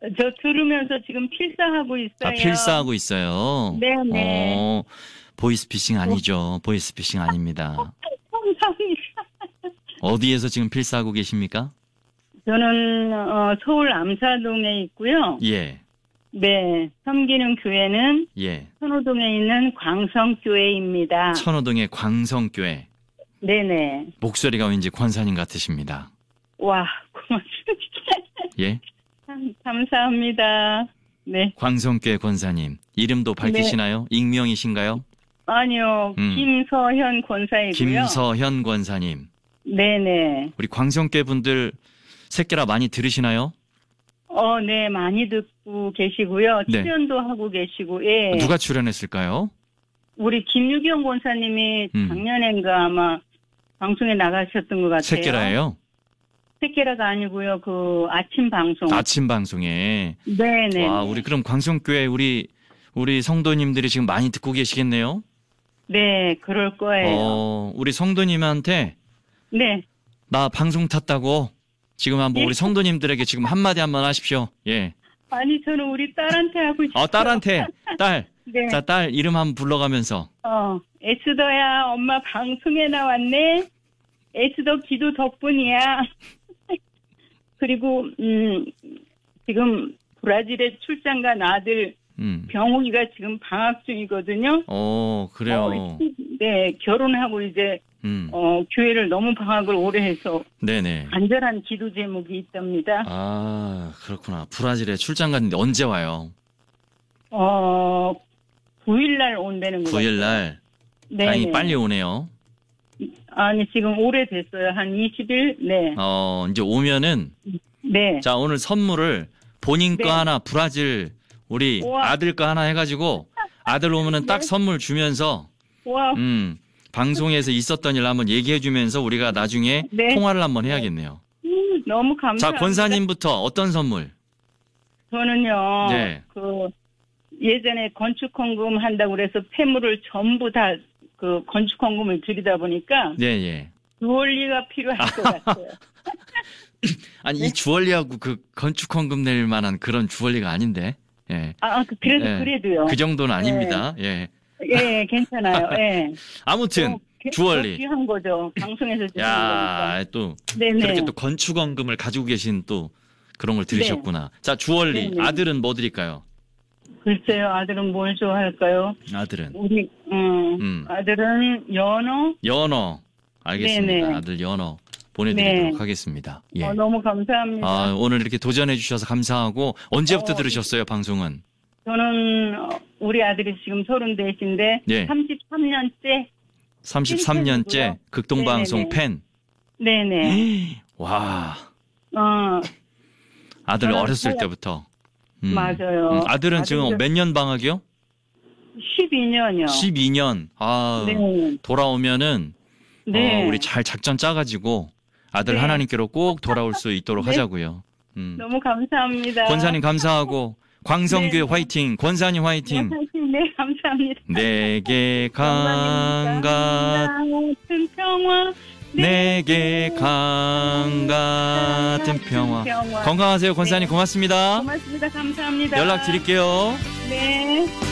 저 들으면서 지금 필사하고 있어요. 아, 필사하고 있어요. 네네. 보이스피싱 아니죠. 보이스피싱 아닙니다. 감사합니다. 어디에서 지금 필사하고 계십니까? 저는 서울 암사동에 있고요. 예. 네, 섬기는 교회는 예. 천호동에 있는 광성교회입니다. 천호동의 광성교회. 네네. 목소리가 왠지 권사님 같으십니다. 와, 고맙습니다. 예? 감사합니다. 네. 광성교회 권사님. 이름도 밝히시나요? 네. 익명이신가요? 아니요. 김서현 권사이고요. 김서현 권사님. 네네. 우리 광성교회 분들 새끼라 많이 들으시나요? 네, 많이 듣고 계시고요. 네. 출연도 하고 계시고, 예. 누가 출연했을까요? 우리 김유경 권사님이 작년엔가 아마 방송에 나가셨던 것 같아요. 새끼라예요? 새끼라가 아니고요. 그 아침 방송. 아침 방송에. 네네. 와, 우리 그럼 광성교회 우리 성도님들이 지금 많이 듣고 계시겠네요? 네, 그럴 거예요. 우리 성도님한테 네. 나 방송 탔다고 지금 한번 우리 성도님들에게 지금 한마디 한번 하십시오. 예. 아니, 저는 우리 딸한테 하고 싶어요. 딸한테. 딸. 네. 자, 딸 이름 한번 불러가면서. 에스더야, 엄마 방송에 나왔네. 에스더 기도 덕분이야. 그리고 지금 브라질에 출장 간 아들 병욱이가 지금 방학 중이거든요. 그래요. 네, 결혼하고 이제 교회를 너무 방학을 오래 해서 네네. 간절한 기도 제목이 있답니다. 아, 그렇구나. 브라질에 출장 갔는데 언제 와요? 9일날 온다는 거. 9일날. 네. 다행히 빨리 오네요. 아니, 지금 오래됐어요. 한 20일? 네. 이제 오면은. 네. 자, 오늘 선물을 본인 거 하나, 브라질, 우리 우와. 아들 거 하나 해가지고, 아들 오면은 딱 선물 주면서, 와. 방송에서 있었던 일 한번 얘기해주면서 우리가 나중에 통화를 한번 해야겠네요. 너무 감사합니다. 자, 권사님부터 어떤 선물? 저는요, 네. 예전에 건축헌금 한다고 그래서 폐물을 전부 다 건축헌금을 들이다 보니까. 네. 주얼리가 필요할 것 같아요. 아니, 이 주얼리하고 건축헌금 낼 만한 그런 주얼리가 아닌데. 예. 그래도요. 그 정도는 아닙니다. 예. 예, 괜찮아요. 예. 아무튼 주얼리. 귀한 거죠. 방송에서 주는 거니까. 또 네네. 그렇게 또 건축원금을 가지고 계신 또 그런 걸 들으셨구나. 자, 주얼리. 네네. 아들은 뭐 드릴까요? 글쎄요, 아들은 뭘 좋아할까요? 아들은 아들은 연어. 알겠습니다. 네네. 아들 연어 보내드리도록 하겠습니다. 예. 너무 감사합니다. 오늘 이렇게 도전해 주셔서 감사하고 언제부터 들으셨어요, 방송은? 저는 우리 아들이 지금 34인데 네. 33년째. 33년째 극동방송 팬. 네네. 와. 아들 어렸을 때부터. 맞아요. 아들은 지금 몇 년 방학이요? 12년이요. 12년. 네. 돌아오면은 네. 우리 잘 작전 짜가지고 아들 하나님께로 꼭 돌아올 수 있도록 하자고요. 너무 감사합니다. 권사님 감사하고 광성교회 화이팅. 권사님 화이팅. 네, 감사합니다. 내게 강 같은 평화. 내게 강 같은 평화. 건강하세요, 권사님. 고맙습니다. 고맙습니다. 감사합니다. 연락 드릴게요. 네.